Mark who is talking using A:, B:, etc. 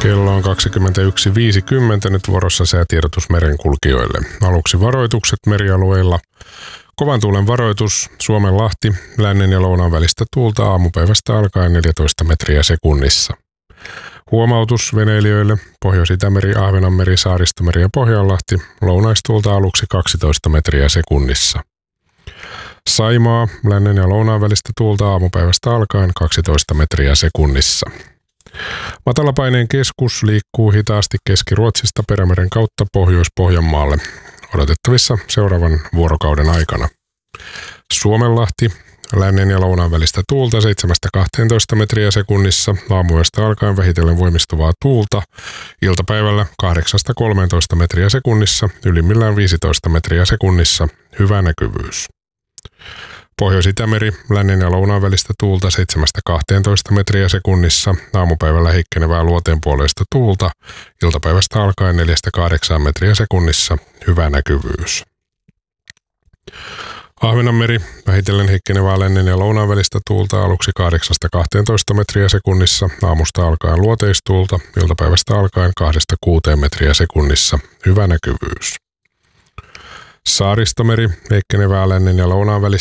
A: Kello on 21.50, nyt vuorossa säätiedotus merenkulkijoille. Aluksi varoitukset merialueilla. Kovan tuulen varoitus, Suomenlahti, lännen ja lounaan välistä tuulta aamupäivästä alkaen 14 metriä sekunnissa. Huomautus veneilijöille, Pohjois-Itämeri, Ahvenanmeri, Saaristomeri ja Pohjanlahti, lounaistuulta aluksi 12 metriä sekunnissa. Saimaa, lännen ja lounaan välistä tuulta aamupäivästä alkaen 12 metriä sekunnissa. Matalapaineen keskus liikkuu hitaasti Keski-Ruotsista Perämeren kautta Pohjois-Pohjanmaalle odotettavissa seuraavan vuorokauden aikana. Suomenlahti, lännen ja lounaan välistä tuulta 7-12 metriä sekunnissa, aamuyöstä alkaen vähitellen voimistuvaa tuulta, iltapäivällä 8-13 metriä sekunnissa, ylimmillään 15 metriä sekunnissa, hyvä näkyvyys. Pohjois-Itämeri, lännen ja lounaan välistä tuulta 7-12 metriä sekunnissa, aamupäivällä heikkenevää luoteenpuoleista tuulta, iltapäivästä alkaen 4-8 metriä sekunnissa, hyvä näkyvyys. Ahvenanmeri, vähitellen heikkenevää lännen ja lounaan välistä tuulta aluksi 8-12 metriä sekunnissa, aamusta alkaen luoteistuulta, iltapäivästä alkaen 2-6 metriä sekunnissa, hyvä näkyvyys. Saaristomeri, heikkenevää lännen ja lounaan välistä